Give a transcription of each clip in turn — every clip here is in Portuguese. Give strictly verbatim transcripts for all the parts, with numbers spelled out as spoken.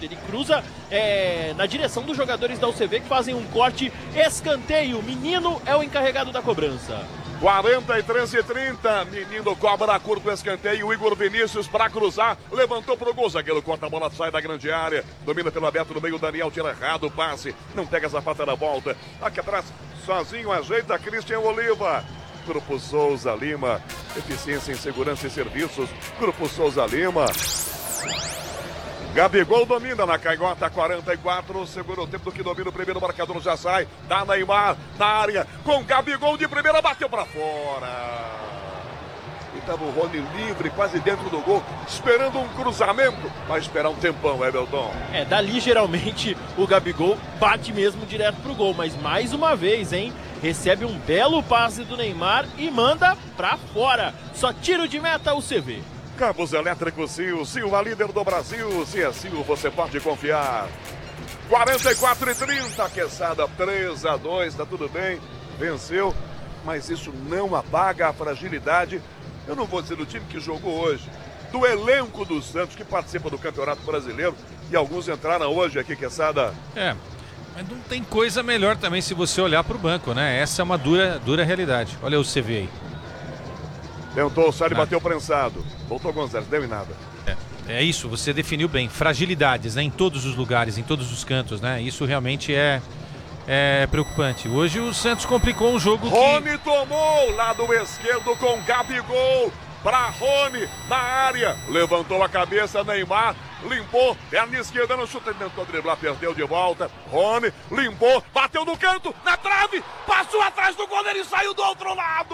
Ele cruza é, na direção dos jogadores da U C V que fazem um corte, escanteio. Menino é o encarregado da cobrança. quarenta e três e trinta, Menino cobra curto escanteio, Igor Vinícius para cruzar, levantou pro gol, zagueiro corta a bola, sai da grande área, domina pelo aberto no meio, Daniel tira errado o passe, não pega essa pata na volta, aqui atrás, sozinho, ajeita Christian Oliva. Grupo Souza Lima, eficiência em segurança e serviços, Grupo Souza Lima. Gabigol domina na canhota, quarenta e quatro, segura o tempo do que domina o primeiro marcador, já sai, dá Neymar na área, com Gabigol de primeira, bateu pra fora. E tava o Rony livre, quase dentro do gol, esperando um cruzamento, vai esperar um tempão, Everton. É, dali geralmente o Gabigol bate mesmo direto pro gol, mas mais uma vez, hein, recebe um belo passe do Neymar e manda pra fora. Só tiro de meta o C V. Cabos elétricos Sil, Sil, a líder do Brasil. Se é Sil, você pode confiar. quarenta e quatro e trinta, Quesada, três a dois, tá tudo bem, venceu, mas isso não apaga a fragilidade, eu não vou dizer do time que jogou hoje, do elenco do Santos que participa do Campeonato Brasileiro, e alguns entraram hoje aqui, Quesada. É, mas não tem coisa melhor também se você olhar para o banco, né? Essa é uma dura, dura realidade. Olha o C V aí. Tentou, sai e bateu prensado. Voltou Gonzalez, deu em nada. É, é isso, você definiu bem. Fragilidades, né? Em todos os lugares, em todos os cantos, né? Isso realmente é, é preocupante. Hoje o Santos complicou um jogo Rony que... tomou, lado esquerdo com Gabigol. Pra Rony, na área. Levantou a cabeça, Neymar. Limpou, perna esquerda no chute. Tentou driblar, perdeu de volta. Rony, limpou, bateu no canto, na trave. Passou atrás do goleiro e saiu do outro lado.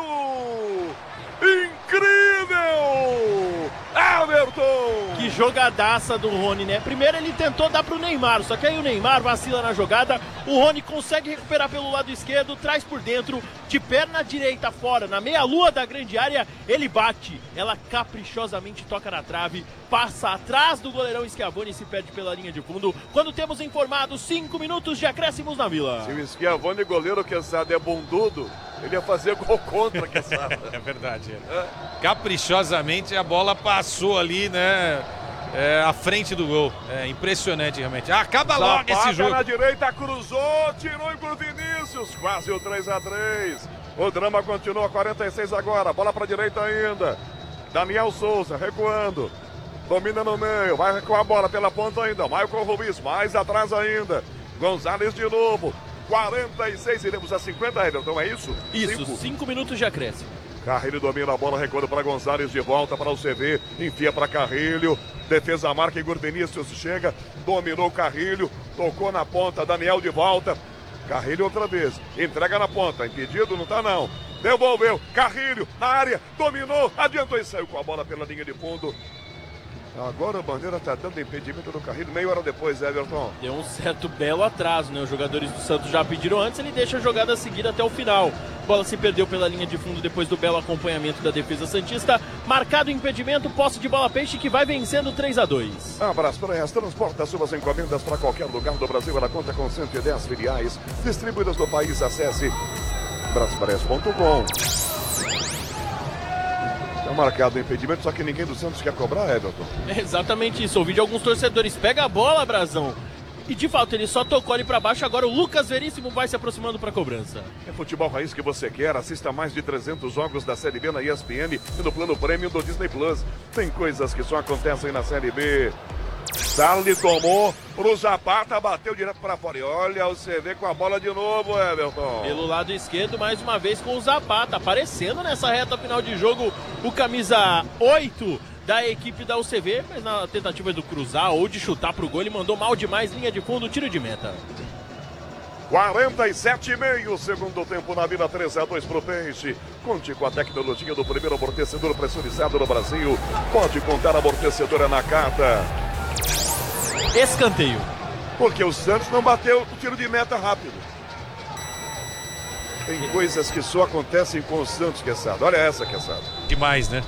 Incrível! Everton! Que jogadaça do Rony, né? Primeiro ele tentou dar pro Neymar, só que aí o Neymar vacila na jogada, o Rony consegue recuperar pelo lado esquerdo, traz por dentro, de perna direita fora, na meia-lua da grande área, ele bate, ela caprichosamente toca na trave, passa atrás do goleirão Schiavone e se perde pela linha de fundo, quando temos informado cinco minutos de acréscimos na Vila. Se o Schiavone, goleiro que sabe é bundudo, ele ia fazer gol contra, que sabe. É verdade. É. Caprichosamente a bola passou ali, né? É, à frente do gol. É impressionante, realmente. Acaba logo Zapata esse jogo. Na direita, cruzou, tirou Igor Vinícius. Quase o três a três. O drama continua, quarenta e seis agora. Bola pra direita ainda. Daniel Souza recuando. Domina no meio, vai com a bola pela ponta ainda. Michael Ruiz, mais atrás ainda. Gonzalez de novo. quarenta e seis, iremos a cinquenta, Everton, é isso? Isso, cinco, cinco minutos de acréscimo. Carrilho domina a bola, recuando para Gonzalez, de volta para o C V, enfia para Carrilho, defesa marca, Igor Vinícius chega, dominou Carrilho, tocou na ponta, Daniel de volta, Carrilho outra vez, entrega na ponta, impedido, não tá não, devolveu, Carrilho na área, dominou, adiantou e saiu com a bola pela linha de fundo. Agora a Bandeira está dando impedimento do Carrilho, meia hora depois, Everton. Deu um certo belo atraso, né? Os jogadores do Santos já pediram antes, ele deixa a jogada seguir até o final. A bola se perdeu pela linha de fundo depois do belo acompanhamento da defesa santista. Marcado o impedimento, posse de bola Peixe que vai vencendo três a dois. Abraço para as transporta suas encomendas para qualquer lugar do Brasil. Ela conta com cento e dez filiais distribuídas no país. Acesse braspress ponto com. Marcado o impedimento, só que ninguém do Santos quer cobrar, Everton. É exatamente isso, ouvi de alguns torcedores, pega a bola, Brazão. E de fato, ele só tocou ali pra baixo, agora o Lucas Veríssimo vai se aproximando pra cobrança. É futebol raiz que você quer, assista mais de trezentos jogos da Série B na E S P N e no plano Premium do Disney Plus. Tem coisas que só acontecem na Série B. Sarli tomou pro Zapata, bateu direto pra fora. E olha o C V com a bola de novo, Everton. Pelo lado esquerdo, mais uma vez com o Zapata, aparecendo nessa reta final de jogo, o camisa oito da equipe da U C V, mas na tentativa do cruzar ou de chutar pro gol, ele mandou mal demais, linha de fundo, tiro de meta. quarenta e sete e meio, segundo tempo na Vila, três a dois pro Peixe. Conte com a tecnologia do primeiro amortecedor pressurizado no Brasil. Pode contar amortecedor é na Cata. Escanteio. Porque o Santos não bateu o tiro de meta rápido. Tem coisas que só acontecem com o Santos, Quesada. Olha essa, Quesada. Demais, né?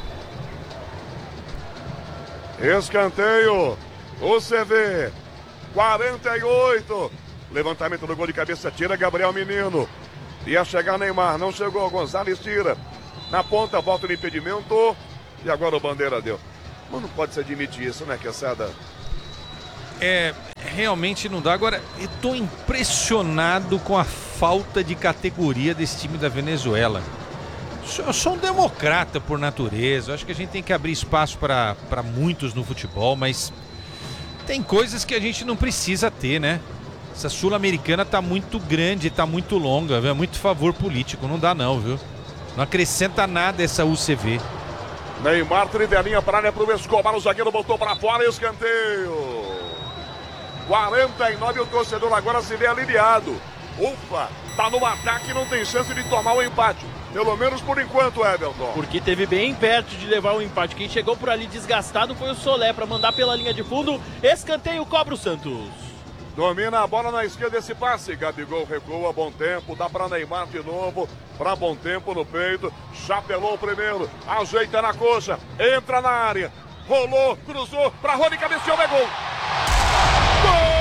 Escanteio. O C V. quarenta e oito. Levantamento do gol de cabeça. Tira Gabriel Menino. Ia chegar Neymar. Não chegou. Gonzalez tira. Na ponta, volta no impedimento. E agora o Bandeira deu. Mas não pode se admitir isso, né, Quesada? É, realmente não dá. Agora, eu tô impressionado com a falta de categoria desse time da Venezuela. Eu sou um democrata por natureza. Eu acho que a gente tem que abrir espaço para para muitos no futebol, mas tem coisas que a gente não precisa ter, né? Essa Sul-Americana tá muito grande, tá muito longa, viu? É muito favor político, não dá não, viu? Não acrescenta nada essa U C V. Neymar, trivelinha para área pro Escobar, o zagueiro botou para fora, escanteio. quarenta e nove, o torcedor agora se vê aliviado. Ufa, tá no ataque e não tem chance de tomar o empate. Pelo menos por enquanto, Everton. Porque teve bem perto de levar o empate. Quem chegou por ali desgastado foi o Solé para mandar pela linha de fundo. Escanteio, cobra o Santos. Domina a bola na esquerda, esse passe. Gabigol recua, bom tempo. Dá para Neymar de novo. Para bom tempo no peito. Chapelou o primeiro. Ajeita na coxa. Entra na área. Rolou, cruzou. Para Rony, cabeceou, é gol. Gol!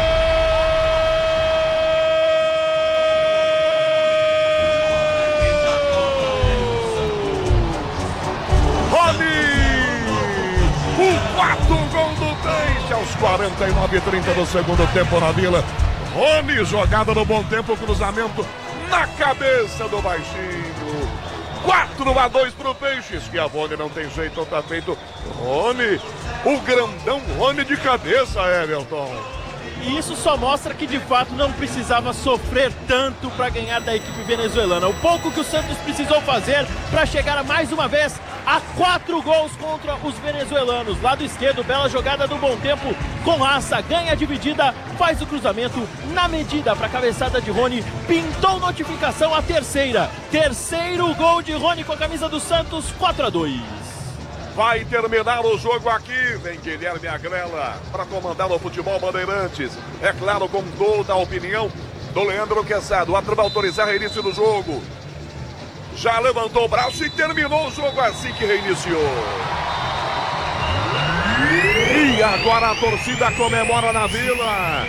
O quarto gol do Peixe aos quarenta e nove e trinta do segundo tempo na Vila. Rony, jogada no bom tempo, cruzamento na cabeça do baixinho. quatro a dois pro Peixe. Schiavone não tem jeito, tá feito. Rony, o grandão Rony de cabeça, Everton. E isso só mostra que de fato não precisava sofrer tanto para ganhar da equipe venezuelana. O pouco que o Santos precisou fazer para chegar a mais uma vez a quatro gols contra os venezuelanos. Lado esquerdo, bela jogada do bom tempo com raça, ganha dividida, faz o cruzamento na medida para a cabeçada de Rony, pintou notificação a terceira. Terceiro gol de Rony com a camisa do Santos, quatro a dois. Vai terminar o jogo aqui. Vem Guilherme Agrela para comandar o futebol Bandeirantes. É claro, com toda a opinião do Leandro Quesada. O árbitro vai autorizar o início do jogo. Já levantou o braço e terminou o jogo assim que reiniciou. E agora a torcida comemora na Vila.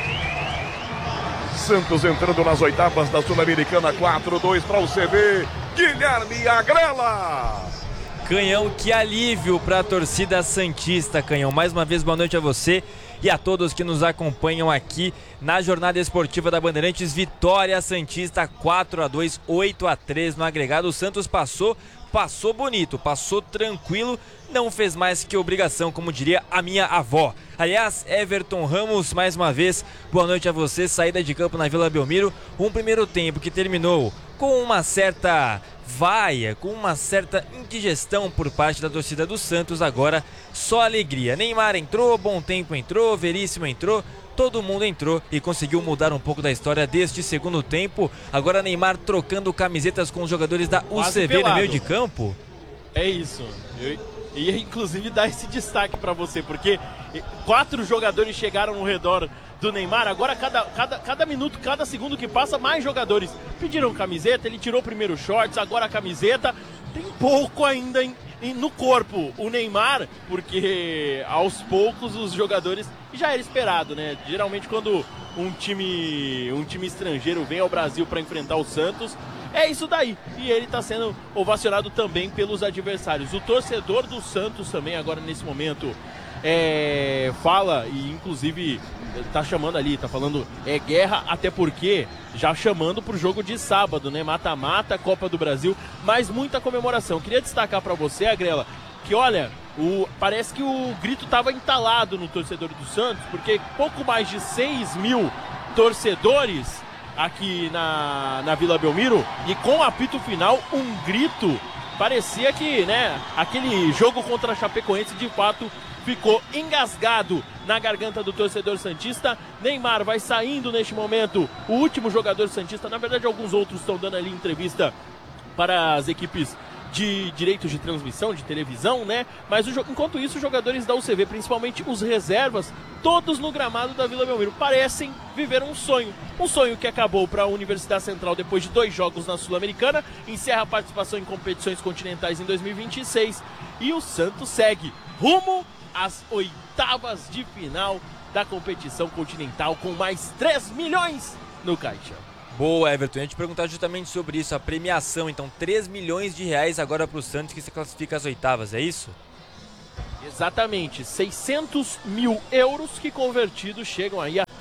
Santos entrando nas oitavas da Sul-Americana, quatro a dois para o C V. Guilherme Agrela. Canhão, que alívio para a torcida santista, Canhão. Mais uma vez, boa noite a você e a todos que nos acompanham aqui na jornada esportiva da Bandeirantes. Vitória santista, quatro a dois, oito a três no agregado. O Santos passou, passou bonito, passou tranquilo, não fez mais que obrigação, como diria a minha avó. Aliás, Everton Ramos, mais uma vez, boa noite a você. Saída de campo na Vila Belmiro, um primeiro tempo que terminou com uma certa vaia, com uma certa indigestão por parte da torcida do Santos. Agora só alegria. Neymar entrou, Bom Tempo entrou, Veríssimo entrou, todo mundo entrou e conseguiu mudar um pouco da história deste segundo tempo. Agora Neymar trocando camisetas com os jogadores da U C V no meio de campo. É isso. Eu ia inclusive dar esse destaque para você, porque quatro jogadores chegaram no redor do Neymar. Agora cada, cada, cada minuto, cada segundo que passa, mais jogadores pediram camiseta. Ele tirou primeiro shorts, agora a camiseta. Tem pouco ainda em, em, no corpo o Neymar, porque aos poucos os jogadores, já era esperado, né? Geralmente quando um time, um time estrangeiro vem ao Brasil para enfrentar o Santos, é isso daí. E ele está sendo ovacionado também pelos adversários. O torcedor do Santos também agora nesse momento é, fala, e inclusive tá chamando ali, tá falando é guerra, até porque já chamando pro jogo de sábado, né? Mata-mata, Copa do Brasil, mas muita comemoração. Queria destacar para você, Agrela, que olha, o, parece que o grito tava entalado no torcedor do Santos, porque pouco mais de seis mil torcedores aqui na, na Vila Belmiro, e com o apito final, um grito, parecia que, né, aquele jogo contra a Chapecoense de fato ficou engasgado na garganta do torcedor santista. Neymar vai saindo neste momento, o último jogador santista. Na verdade, alguns outros estão dando ali entrevista para as equipes de direitos de transmissão, de televisão, né? Mas o, enquanto isso, os jogadores da U C V, principalmente os reservas, todos no gramado da Vila Belmiro, parecem viver um sonho. Um sonho que acabou para a Universidade Central depois de dois jogos na Sul-Americana, encerra a participação em competições continentais em dois mil e vinte e seis, e o Santos segue rumo às oitavas de final da competição continental com mais três milhões no caixa. Boa, Everton. Eu ia te perguntar justamente sobre isso, a premiação. Então, três milhões de reais agora para o Santos, que se classifica às oitavas, é isso? Exatamente, seiscentos mil euros que convertidos chegam aí a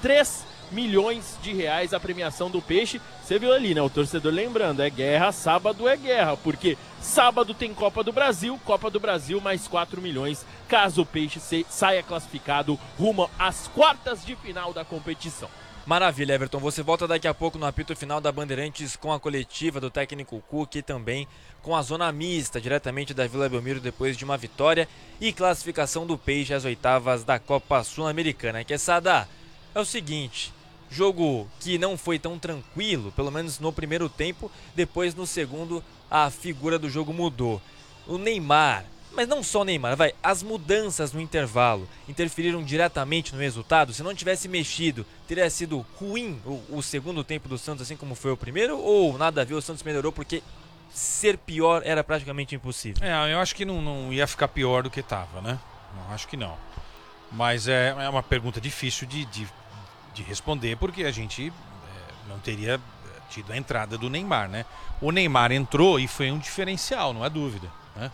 três milhões de reais a premiação do Peixe. Você viu ali, né? O torcedor lembrando, é guerra, sábado é guerra, porque sábado tem Copa do Brasil, Copa do Brasil mais quatro milhões, caso o Peixe se, saia classificado rumo às quartas de final da competição. Maravilha, Everton. Você volta daqui a pouco no apito final da Bandeirantes com a coletiva do técnico Cuca e também com a zona mista, diretamente da Vila Belmiro, depois de uma vitória e classificação do Peixe às oitavas da Copa Sul-Americana. Quesada, é o seguinte, jogo que não foi tão tranquilo, pelo menos no primeiro tempo, depois no segundo a figura do jogo mudou. O Neymar, mas não só o Neymar, vai, as mudanças no intervalo interferiram diretamente no resultado? Se não tivesse mexido, teria sido ruim o, o segundo tempo do Santos, assim como foi o primeiro? Ou nada a ver, o Santos melhorou porque ser pior era praticamente impossível? É, eu acho que não, não ia ficar pior do que estava, né? Não, acho que não. Mas é, é uma pergunta difícil de, de, de responder, porque a gente é, não teria tido a entrada do Neymar, né? O Neymar entrou e foi um diferencial, não há dúvida, né?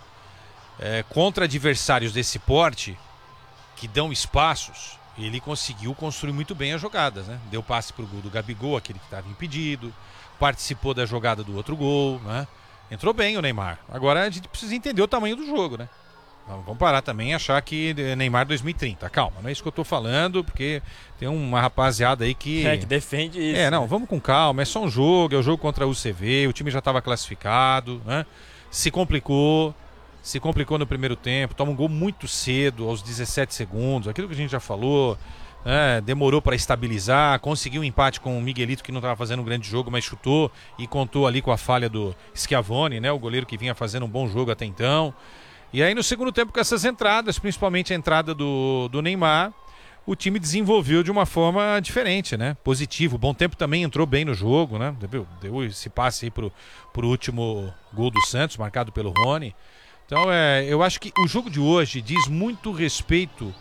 É, contra adversários desse porte, que dão espaços, ele conseguiu construir muito bem as jogadas, né? Deu passe pro gol do Gabigol, aquele que estava impedido, participou da jogada do outro gol, né? Entrou bem o Neymar. Agora a gente precisa entender o tamanho do jogo, né? Vamos parar também e achar que Neymar dois mil e trinta. Calma, não é isso que eu tô falando, porque tem uma rapaziada aí que... É, que defende isso. É, não, vamos com calma, é só um jogo, é o jogo contra a U C V, o time já estava classificado, né? Se complicou... Se complicou no primeiro tempo, toma um gol muito cedo, aos dezessete segundos, aquilo que a gente já falou, né? Demorou para estabilizar, conseguiu um empate com o Miguelito, que não estava fazendo um grande jogo, mas chutou e contou ali com a falha do Schiavone, né? O goleiro que vinha fazendo um bom jogo até então. E aí no segundo tempo, com essas entradas, principalmente a entrada do, do Neymar, o time desenvolveu de uma forma diferente, né? Positivo. O Bom Tempo também entrou bem no jogo, né? Deu, deu esse passe aí pro, pro último gol do Santos, marcado pelo Rony. Então, é, eu acho que o jogo de hoje diz muito respeito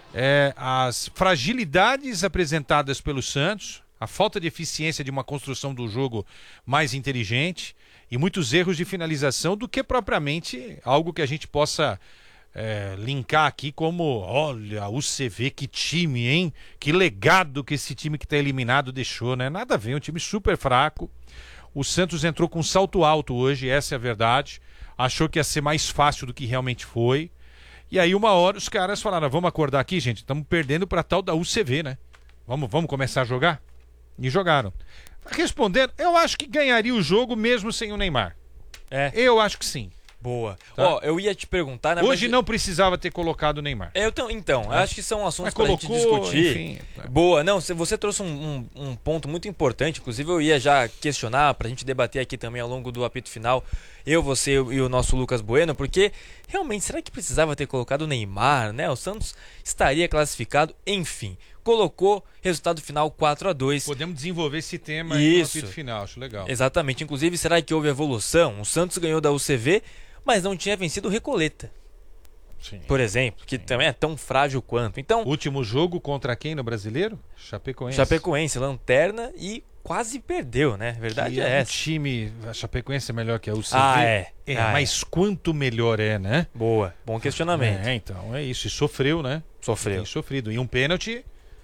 é, às fragilidades apresentadas pelo Santos, a falta de eficiência de uma construção do jogo mais inteligente e muitos erros de finalização do que propriamente algo que a gente possa é, linkar aqui como, olha, o U C V, que time, hein? Que legado que esse time que está eliminado deixou, né? Nada a ver, um time super fraco. O Santos entrou com um salto alto hoje, essa é a verdade. Achou que ia ser mais fácil do que realmente foi. E aí uma hora os caras falaram, vamos acordar aqui, gente, estamos perdendo para tal da U C V, né? Vamos, vamos começar a jogar? E jogaram. Respondendo, eu acho que ganharia o jogo mesmo sem o Neymar. É. Eu acho que sim. Boa. Tá. Ó, eu ia te perguntar... Né, hoje mas... não precisava ter colocado o Neymar. Eu t... Então, eu acho que são assuntos para a gente discutir. Enfim, tá. Boa. Não, você trouxe um, um, um ponto muito importante, inclusive eu ia já questionar pra gente debater aqui também ao longo do apito final, eu, você e o nosso Lucas Bueno, porque realmente, será que precisava ter colocado o Neymar, né? O Santos estaria classificado, enfim. Colocou, resultado final quatro a dois. Podemos desenvolver esse tema aí no apito final, acho legal. Exatamente. Inclusive, será que houve evolução? O Santos ganhou da U C V, mas não tinha vencido o Recoleta. Sim, por exemplo, que sim. também é tão frágil quanto. Então, último jogo contra quem no Brasileiro? Chapecoense. Chapecoense, lanterna e quase perdeu, né? A verdade que é, é essa. Um time, a Chapecoense é melhor que a U C V. Ah, é. é ah, mas é. quanto melhor é, né? Boa, bom questionamento. É, então, é isso. E sofreu, né? Sofreu. Tem sofrido. E um pênalti...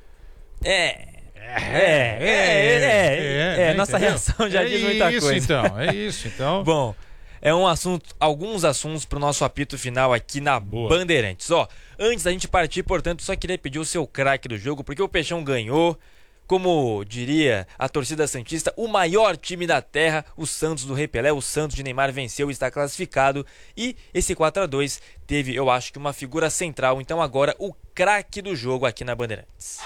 É... É, é, é, é, é, é, é nossa entendeu? reação já é diz muita isso, coisa. Então, é isso, então. Bom, é um assunto, alguns assuntos para o nosso apito final aqui na Boa. Bandeirantes. Ó, antes da gente partir, portanto, só queria pedir o seu craque do jogo, porque o Peixão ganhou, como diria a torcida santista, o maior time da terra, o Santos do Rei Pelé. O Santos de Neymar venceu e está classificado, e esse quatro a dois teve, eu acho que uma figura central. Então agora o craque do jogo aqui na Bandeirantes.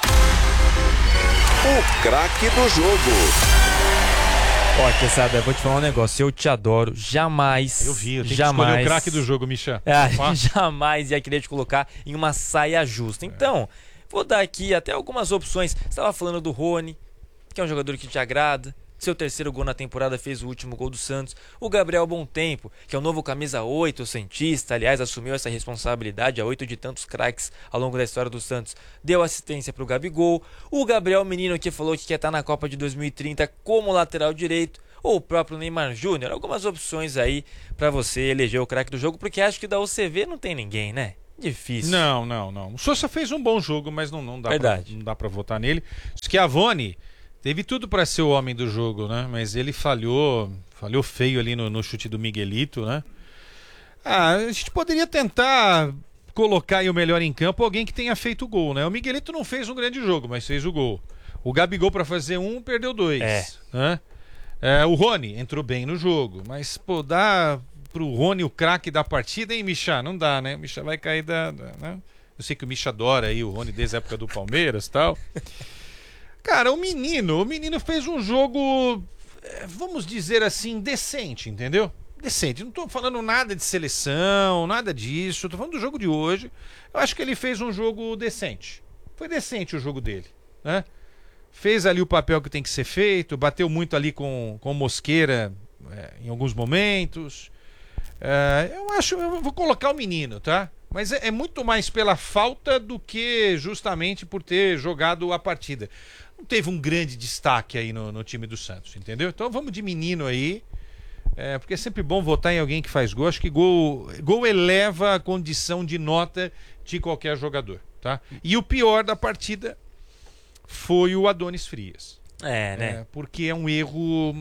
O craque do jogo. Ó, Quesada, eu vou te falar um negócio. Eu te adoro. Jamais. Eu vi, eu tenho jamais, que escolher o craque do jogo, Micha. Ah, jamais ia querer te colocar em uma saia justa. Então, vou dar aqui até algumas opções. Você estava falando do Rony, que é um jogador que te agrada. Seu terceiro gol na temporada, fez o último gol do Santos. O Gabriel Bom Tempo, que é o novo camisa oito, o santista, aliás, assumiu essa responsabilidade, a oito de tantos craques ao longo da história do Santos. Deu assistência para o Gabigol. O Gabriel Menino, que falou que quer estar na Copa de dois mil e trinta como lateral direito. Ou o próprio Neymar Júnior. Algumas opções aí para você eleger o craque do jogo, porque acho que da U C V não tem ninguém, né? Difícil. Não, não, não. O Sousa fez um bom jogo, mas não, não dá Verdade. pra, não dá pra votar nele. Schiavone teve tudo para ser o homem do jogo, né? Mas ele falhou, falhou feio ali no, no chute do Miguelito, né? Ah, a gente poderia tentar colocar aí o melhor em campo alguém que tenha feito o gol, né? O Miguelito não fez um grande jogo, mas fez o gol. O Gabigol para fazer um, perdeu dois. É. Né? É, o Rony entrou bem no jogo, mas, pô, dá pro Rony o craque da partida, hein, Micha? Não dá, né? O Micha vai cair da... da né? Eu sei que o Micha adora aí o Rony desde a época do Palmeiras e tal. Cara, o menino, o menino fez um jogo, vamos dizer assim, decente, entendeu? Decente. Não tô falando nada de seleção, nada disso. Tô falando do jogo de hoje. Eu acho que ele fez um jogo decente. Foi decente o jogo dele, né? Fez ali o papel que tem que ser feito, bateu muito ali com, com Mosqueira é, em alguns momentos. É, eu acho, eu vou colocar o menino, tá? Mas é, é muito mais pela falta do que justamente por ter jogado a partida. Não teve um grande destaque aí no, no time do Santos, entendeu? Então vamos de menino aí, é, porque é sempre bom votar em alguém que faz gol. Acho que gol, gol eleva a condição de nota de qualquer jogador, tá? E o pior da partida foi o Adonis Frias. É, né? É, porque é um erro...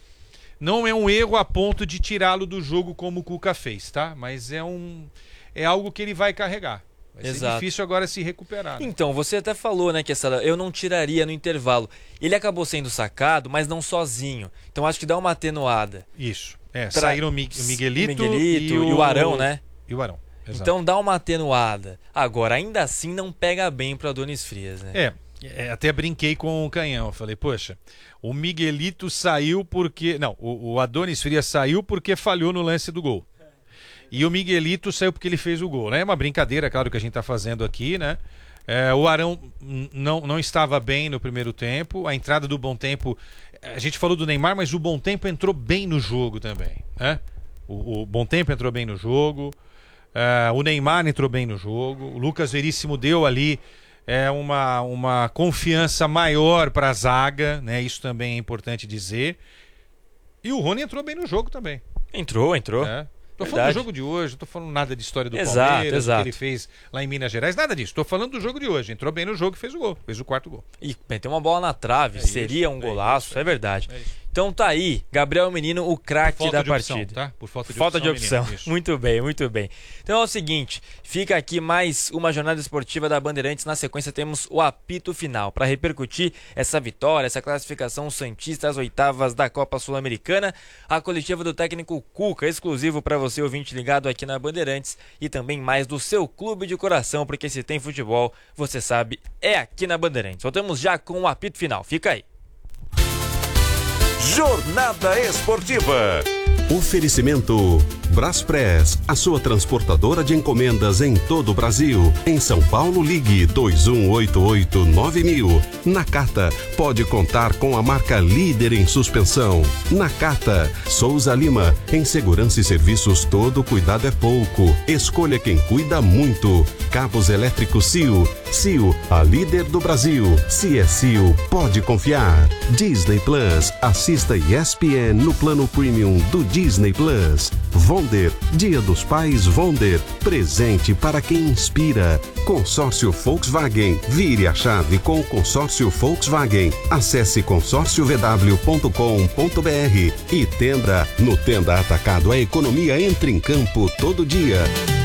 Não é um erro a ponto de tirá-lo do jogo como o Cuca fez, tá? Mas é um... É algo que ele vai carregar. Vai Exato. ser difícil agora se recuperar. Né? Então, você até falou, né, que essa, eu não tiraria no intervalo. Ele acabou sendo sacado, mas não sozinho. Então acho que dá uma atenuada. Isso. É, Tra... saíram o Miguelito, Miguelito e, o... e o Arão, né? E o Arão. Exato. Então dá uma atenuada. Agora, ainda assim, não pega bem para Adonis Frias, né? É, é, até brinquei com o Canhão. Eu falei, poxa, o Miguelito saiu porque... Não, o, o Adonis Frias saiu porque falhou no lance do gol. E o Miguelito saiu porque ele fez o gol, né? É uma brincadeira, claro, que a gente tá fazendo aqui, né? É, o Arão não, não estava bem no primeiro tempo. A entrada do Bom Tempo... A gente falou do Neymar, mas o Bom Tempo entrou bem no jogo também, né? O, o Bom Tempo entrou bem no jogo. É, o Neymar entrou bem no jogo. O Lucas Veríssimo deu ali é, uma, uma confiança maior para a zaga, né? Isso também é importante dizer. E o Rony entrou bem no jogo também. Entrou, entrou. É. Tô Verdade. falando do jogo de hoje, não tô falando nada de história do Exato, Palmeiras, exato. que ele fez lá em Minas Gerais, nada disso. Tô falando do jogo de hoje. Entrou bem no jogo e fez o gol, fez o quarto gol. E meteu uma bola na trave, É seria isso, um é golaço, isso, é, é verdade. É isso. Então tá aí, Gabriel Menino, o craque Falta da de opção, partida. tá? Por falta de Falta opção. de opção. Menino, isso. Muito bem, muito bem. Então é o seguinte, fica aqui mais uma jornada esportiva da Bandeirantes. Na sequência temos o apito final para repercutir essa vitória, essa classificação santista às oitavas da Copa Sul-Americana. A coletiva do técnico Cuca, exclusivo para você, ouvinte ligado aqui na Bandeirantes, e também mais do seu clube de coração, porque se tem futebol, você sabe, é aqui na Bandeirantes. Voltamos já com o apito final. Fica aí. Jornada Esportiva. Oferecimento Braspress, a sua transportadora de encomendas em todo o Brasil. Em São Paulo, ligue dois um oito oito nove mil. Nakata, pode contar com a marca líder em suspensão. Nakata, Souza Lima, em segurança e serviços todo cuidado é pouco. Escolha quem cuida muito. Cabos elétricos C I O. C I O, a líder do Brasil. Se é C I O, pode confiar. Disney Plus, assista E S P N no plano premium do Disney Plus. Wonder, Dia dos Pais Wonder, presente para quem inspira. Consórcio Volkswagen, vire a chave com o consórcio Volkswagen. Acesse consórcio v w ponto com ponto b r e Tenda. No Tenda Atacado, a economia entra em campo todo dia.